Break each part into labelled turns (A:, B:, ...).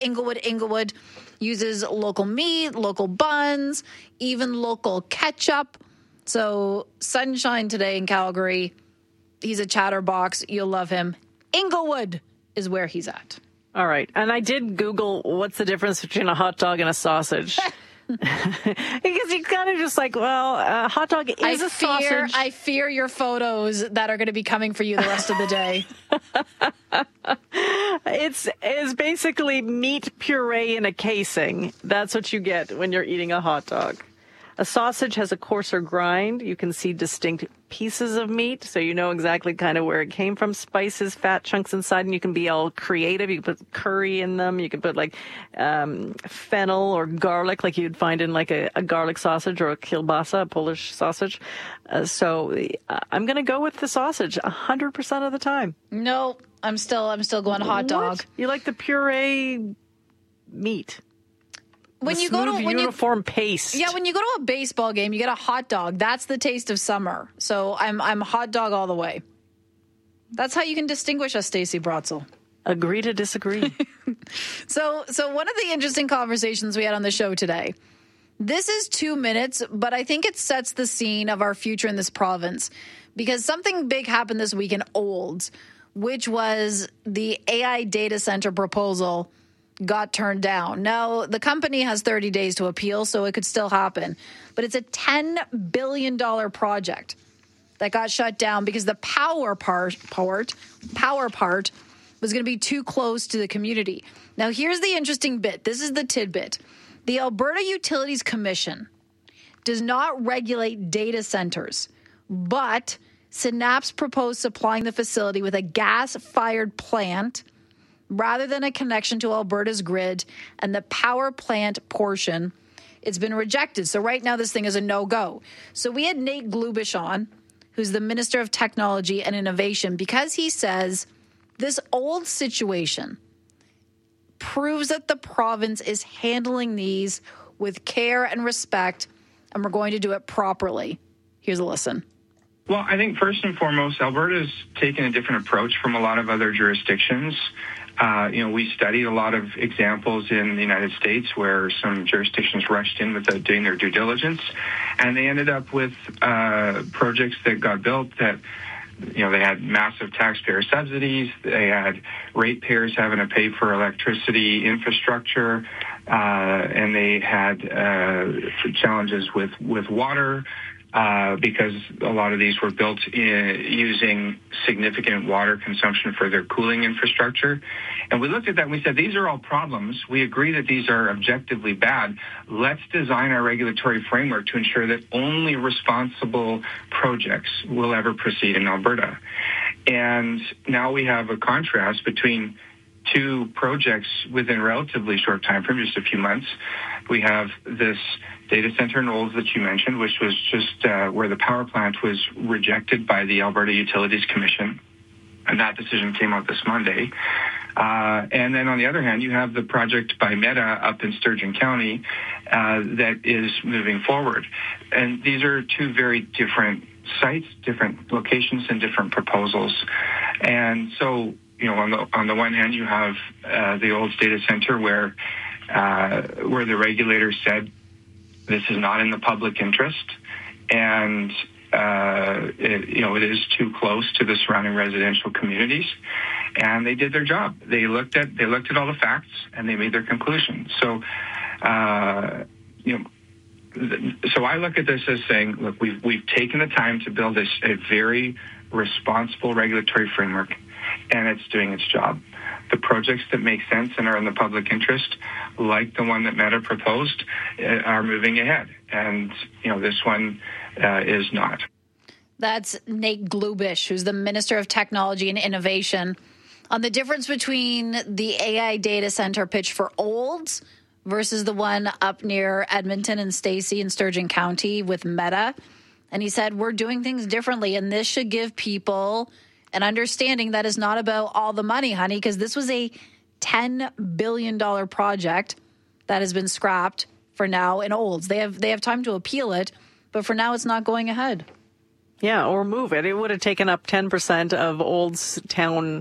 A: Inglewood uses local meat, local buns, even local ketchup. So sunshine today in Calgary. He's a chatterbox. You'll love him. Inglewood is where he's at.
B: All right. And I did Google what's the difference between a hot dog and a sausage. Because you kind of just like, well, a hot dog is a sausage.
A: I fear your photos that are going to be coming for you the rest of the day.
B: It's basically meat puree in a casing. That's what you get when you're eating a hot dog. A sausage has a coarser grind. You can see distinct pieces of meat, so you know exactly kind of where it came from. Spices, fat chunks inside, and you can be all creative. You can put curry in them. You can put like fennel or garlic, like you'd find in like a garlic sausage or a kielbasa, a Polish sausage. So I'm going to go with the sausage 100% of the time.
A: No, I'm still going hot dog.
B: What? You like the puree meat?
A: When you
B: go to uniform paste.
A: Yeah, when you go to a baseball game, you get a hot dog. That's the taste of summer. So I'm hot dog all the way. That's how you can distinguish us, Stacey Brotzel.
B: Agree to disagree.
A: So one of the interesting conversations we had on the show today. This is 2 minutes, but I think it sets the scene of our future in this province because something big happened this week in Olds, which was the AI data center proposal got turned down. Now, the company has 30 days to appeal, so it could still happen. But it's a $10 billion project that got shut down because the power part was going to be too close to the community. Now, here's the interesting bit. This is the tidbit. The Alberta Utilities Commission does not regulate data centers, but Synapse proposed supplying the facility with a gas-fired plant rather than a connection to Alberta's grid, and the power plant portion, it's been rejected. So right now this thing is a no-go. So we had Nate Glubish on, who's the Minister of Technology and Innovation, because he says this old situation proves that the province is handling these with care and respect, and we're going to do it properly. Here's a listen.
C: Well, I think first and foremost, Alberta's taken a different approach from a lot of other jurisdictions. We studied a lot of examples in the United States where some jurisdictions rushed in without doing their due diligence, and they ended up with projects that got built that, they had massive taxpayer subsidies. They had ratepayers having to pay for electricity infrastructure, and they had challenges with water. Because a lot of these were built using significant water consumption for their cooling infrastructure. And we looked at that and we said, these are all problems. We agree that these are objectively bad. Let's design our regulatory framework to ensure that only responsible projects will ever proceed in Alberta. And now we have a contrast between two projects within a relatively short time frame, just a few months. We have this data center in Olds that you mentioned, which was just where the power plant was rejected by the Alberta Utilities Commission. And that decision came out this Monday. And then on the other hand, you have the project by Meta up in Sturgeon County that is moving forward. And these are two very different sites, different locations, and different proposals. And so, on the one hand, you have the Olds data center where the regulator said this is not in the public interest, and it is too close to the surrounding residential communities, and they did their job. They looked at all the facts and they made their conclusion. So, so I look at this as saying, look, we've taken the time to build a very responsible regulatory framework, and it's doing its job. The projects that make sense and are in the public interest, like the one that Meta proposed, are moving ahead. And, this one is not.
A: That's Nate Glubish, who's the Minister of Technology and Innovation, on the difference between the AI data center pitch for Olds versus the one up near Edmonton and Stacey in Sturgeon County with Meta. And he said, we're doing things differently, and this should give people an understanding that is not about all the money, honey, because this was a $10 billion project that has been scrapped for now in Olds. They have time to appeal it, but for now it's not going ahead.
B: Yeah, or move it. It would have taken up 10% of Olds town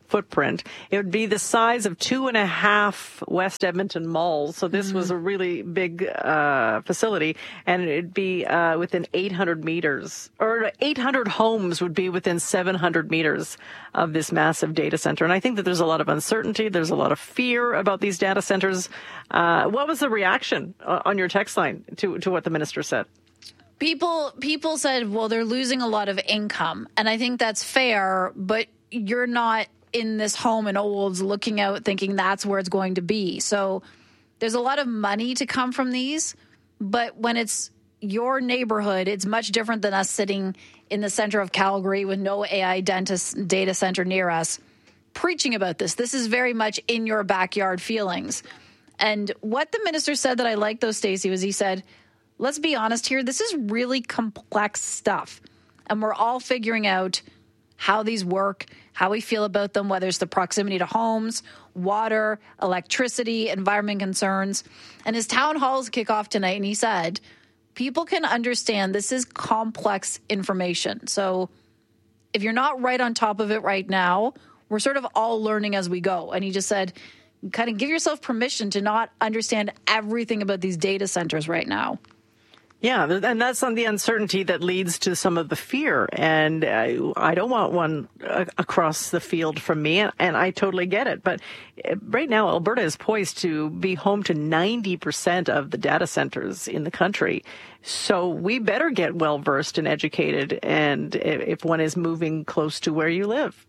B: footprint. It would be the size of 2.5 West Edmonton malls. So this was a really big facility, and it'd be within 800 meters, or 800 homes would be within 700 meters of this massive data center. And I think that there's a lot of uncertainty. There's a lot of fear about these data centers. What was the reaction on your text line to what the minister said?
A: People said, well, they're losing a lot of income. And I think that's fair, but you're not in this home in Olds looking out thinking that's where it's going to be. So there's a lot of money to come from these, but when it's your neighborhood, it's much different than us sitting in the center of Calgary with no AI data center near us preaching about this. This is very much in your backyard feelings. And what the minister said that I liked, though, Stacey, was he said, let's be honest here, this is really complex stuff. And we're all figuring out how these work, how we feel about them, whether it's the proximity to homes, water, electricity, environment concerns. And his town halls kick off tonight, and he said, people can understand this is complex information. So if you're not right on top of it right now, we're sort of all learning as we go. And he just said, kind of give yourself permission to not understand everything about these data centers right now.
B: Yeah, and that's on the uncertainty that leads to some of the fear. And I don't want one across the field from me, and I totally get it. But right now, Alberta is poised to be home to 90% of the data centers in the country. So we better get well-versed and educated, and if one is moving close to where you live.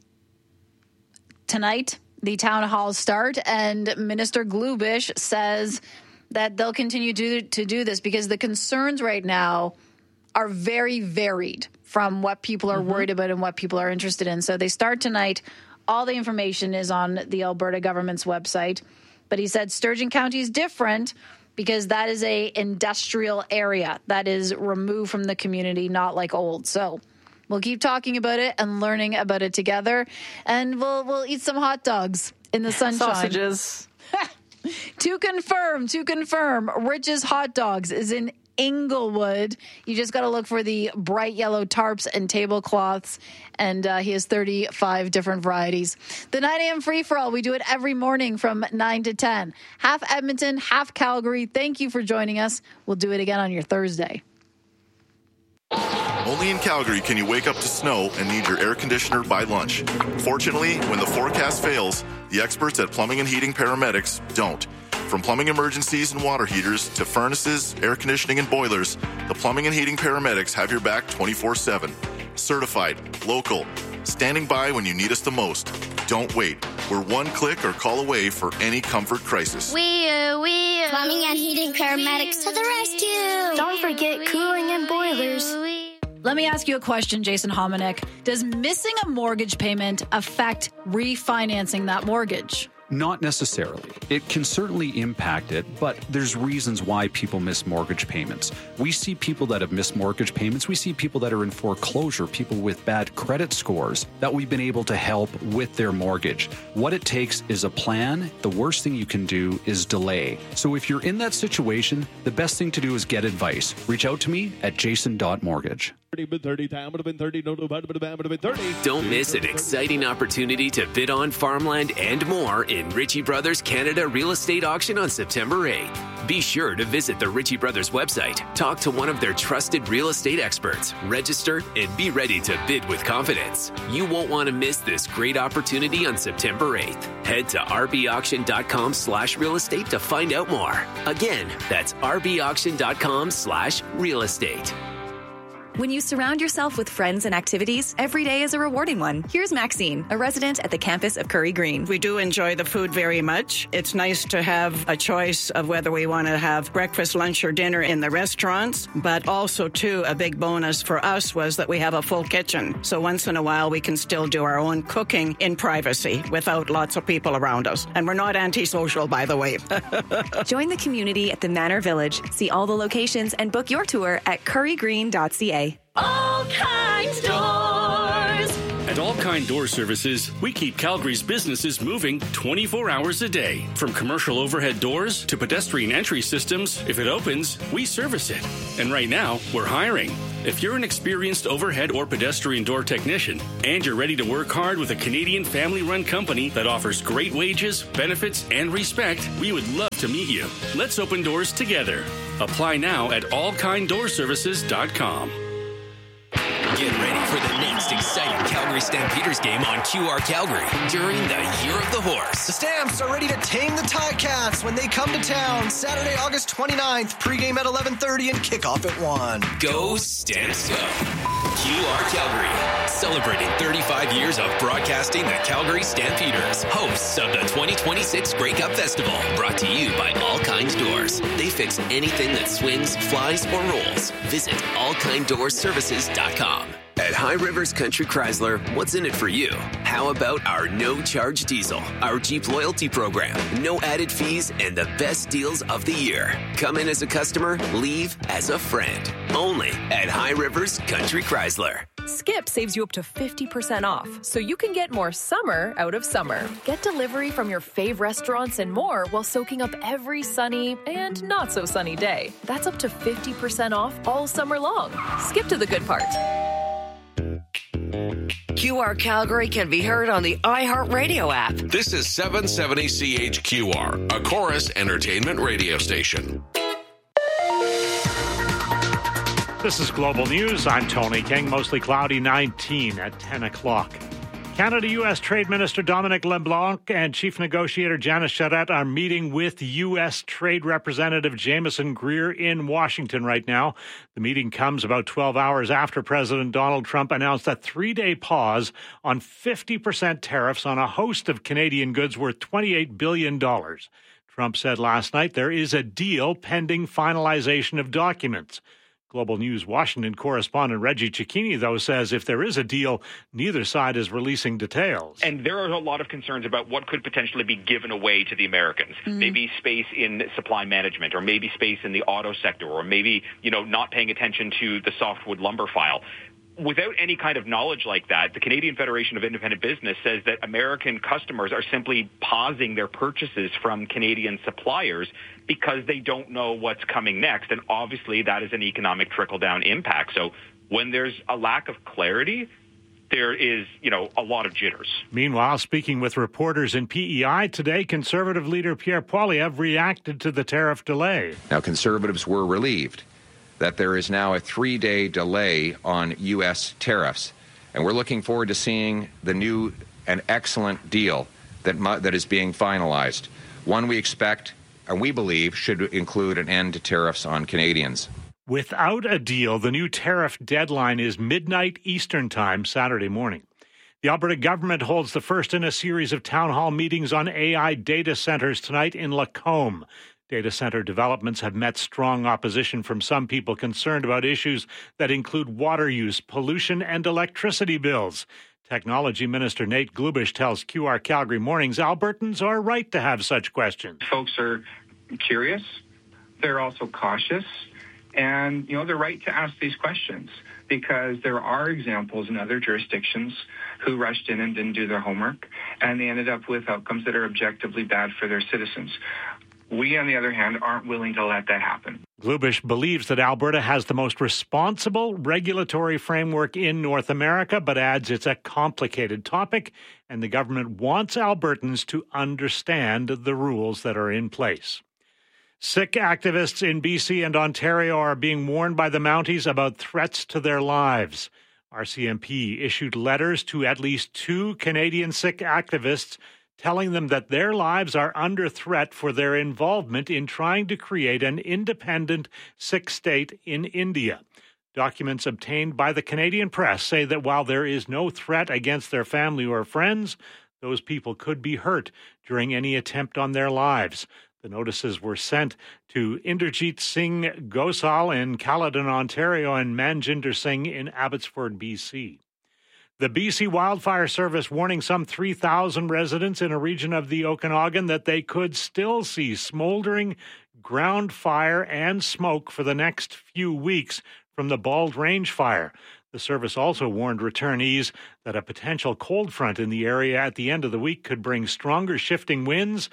A: Tonight, the town halls start, and Minister Glubish says that they'll continue to do this because the concerns right now are very varied from what people are worried about and what people are interested in. So they start tonight. All the information is on the Alberta government's website. But he said Sturgeon County is different because that is a industrial area that is removed from the community, not like Old. So we'll keep talking about it and learning about it together. And we'll eat some hot dogs in the sunshine.
B: Sausages.
A: To confirm, Rich's Hot Dogs is in Inglewood. You just got to look for the bright yellow tarps and tablecloths, and he has 35 different varieties. The 9 a.m. free-for-all, we do it every morning from 9 to 10. Half Edmonton, half Calgary. Thank you for joining us. We'll do it again on your Thursday.
D: Only in Calgary can you wake up to snow and need your air conditioner by lunch. Fortunately, when the forecast fails, the experts at Plumbing and Heating Paramedics don't. From plumbing emergencies and water heaters to furnaces, air conditioning, and boilers, the Plumbing and Heating Paramedics have your back 24/7. Certified, local, standing by when you need us the most. Don't wait. We're one click or call away for any comfort crisis.
E: Plumbing and Heating Paramedics to the rescue. Don't forget cooling and boilers.
A: Let me ask you a question, Jason Hominick. Does missing a mortgage payment affect refinancing that mortgage?
F: Not necessarily. It can certainly impact it, but there's reasons why people miss mortgage payments. We see people that have missed mortgage payments. We see people that are in foreclosure, people with bad credit scores that we've been able to help with their mortgage. What it takes is a plan. The worst thing you can do is delay. So if you're in that situation, the best thing to do is get advice. Reach out to me at jason.mortgage.
G: Don't miss an exciting opportunity to bid on farmland and more in Ritchie Brothers Canada Real Estate Auction on September 8th. Be sure to visit the Ritchie Brothers website, talk to one of their trusted real estate experts, register, and be ready to bid with confidence. You won't want to miss this great opportunity on September 8th. Head to rbauction.com/real estate to find out more. Again, that's rbauction.com/real estate.
H: When you surround yourself with friends and activities, every day is a rewarding one. Here's Maxine, a resident at the campus of Curry Green.
I: We do enjoy the food very much. It's nice to have a choice of whether we want to have breakfast, lunch, or dinner in the restaurants. But also, too, a big bonus for us was that we have a full kitchen. So once in a while, we can still do our own cooking in privacy without lots of people around us. And we're not antisocial, by the way.
H: Join the community at the Manor Village. See all the locations and book your tour at currygreen.ca.
E: All Kind Doors.
J: At All Kind Door Services, we keep Calgary's businesses moving 24 hours a day. From commercial overhead doors to pedestrian entry systems, if it opens, we service it. And right now, we're hiring. If you're an experienced overhead or pedestrian door technician and you're ready to work hard with a Canadian family-run company that offers great wages, benefits, and respect, we would love to meet you. Let's open doors together. Apply now at allkinddoorservices.com.
G: Get ready for the next exciting Calgary Stampeders game on QR Calgary during the Year of the Horse.
K: The Stamps are ready to tame the Ticats when they come to town Saturday, August 29th, pregame at 11:30 and kickoff at 1.
G: Go Stamps Go! QR Calgary, celebrating 35 years of broadcasting the Calgary Stampeders, hosts of the 2026 Grey Cup Festival, brought to you by All Kinds Doors. They fix anything that swings, flies, or rolls. Visit allkinddoorservices.com. At High Rivers Country Chrysler, what's in it for you? How about our no-charge diesel, our Jeep loyalty program, no added fees, and the best deals of the year? Come in as a customer, leave as a friend. Only at High Rivers Country Chrysler.
L: Skip saves you up to 50% off, so you can get more summer out of summer. Get delivery from your fave restaurants and more while soaking up every sunny and not so sunny day. That's up to 50% off all summer long. Skip to the good part.
M: QR Calgary can be heard on the iHeartRadio app.
N: This is 770 CHQR, a Chorus Entertainment radio station.
O: This is Global News. I'm Tony King. Mostly cloudy, 19 at 10 o'clock. Canada-U.S. Trade Minister Dominic LeBlanc and Chief Negotiator Janice Charette are meeting with U.S. Trade Representative Jameson Greer in Washington right now. The meeting comes about 12 hours after President Donald Trump announced a 3-day pause on 50% tariffs on a host of Canadian goods worth $28 billion. Trump said last night there is a deal pending finalization of documents. Global News Washington correspondent Reggie Cicchini, though, says if there is a deal, neither side is releasing details.
P: And there are a lot of concerns about what could potentially be given away to the Americans. Maybe space in supply management, or maybe space in the auto sector, or maybe, not paying attention to the softwood lumber file. Without any kind of knowledge like that, the Canadian Federation of Independent Business says that American customers are simply pausing their purchases from Canadian suppliers because they don't know what's coming next. And obviously that is an economic trickle-down impact. So when there's a lack of clarity, there is, a lot of jitters.
O: Meanwhile, speaking with reporters in PEI today, Conservative leader Pierre Poilievre reacted to the tariff delay.
Q: Now, Conservatives were relieved that there is now a 3-day delay on U.S. tariffs. And we're looking forward to seeing the new and excellent deal that is being finalized. One we expect and we believe should include an end to tariffs on Canadians.
O: Without a deal, the new tariff deadline is midnight Eastern Time, Saturday morning. The Alberta government holds the first in a series of town hall meetings on AI data centers tonight in Lacombe. Data center developments have met strong opposition from some people concerned about issues that include water use, pollution, and electricity bills. Technology Minister Nate Glubish tells QR Calgary Mornings Albertans are right to have such questions.
C: Folks are curious. They're also cautious. And, they're right to ask these questions because there are examples in other jurisdictions who rushed in and didn't do their homework, and they ended up with outcomes that are objectively bad for their citizens. We, on the other hand, aren't willing to let that happen.
O: Glubish believes that Alberta has the most responsible regulatory framework in North America, but adds it's a complicated topic, and the government wants Albertans to understand the rules that are in place. Sikh activists in BC and Ontario are being warned by the Mounties about threats to their lives. RCMP issued letters to at least 2 Canadian Sikh activists telling them that their lives are under threat for their involvement in trying to create an independent Sikh state in India. Documents obtained by the Canadian press say that while there is no threat against their family or friends, those people could be hurt during any attempt on their lives. The notices were sent to Inderjeet Singh Gosal in Caledon, Ontario, and Manjinder Singh in Abbotsford, BC. The BC Wildfire Service warning some 3,000 residents in a region of the Okanagan that they could still see smoldering ground fire and smoke for the next few weeks from the Bald Range fire. The service also warned returnees that a potential cold front in the area at the end of the week could bring stronger shifting winds,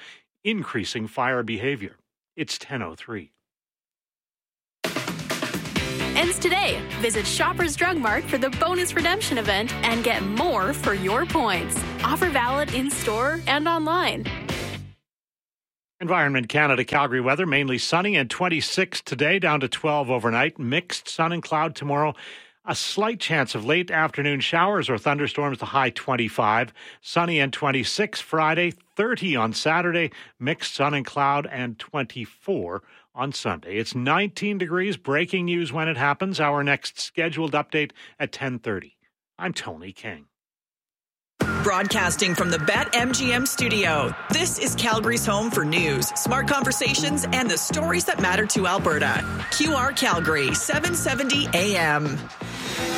O: increasing fire behavior. It's 10:03.
R: ends today. Visit Shoppers Drug Mart for the bonus redemption event and get more for your points. Offer valid in-store and online.
O: Environment Canada Calgary weather, mainly sunny and 26 today, down to 12 overnight. Mixed sun and cloud tomorrow. A slight chance of late afternoon showers or thunderstorms, the high 25. Sunny and 26 Friday, 30 on Saturday. Mixed sun and cloud and 24 on Sunday. It's 19 degrees. Breaking news when it happens. Our next scheduled update at 10:30. I'm Tony King.
S: Broadcasting from the BetMGM studio, this is Calgary's home for news, smart conversations, and the stories that matter to Alberta. QR Calgary, 770 AM.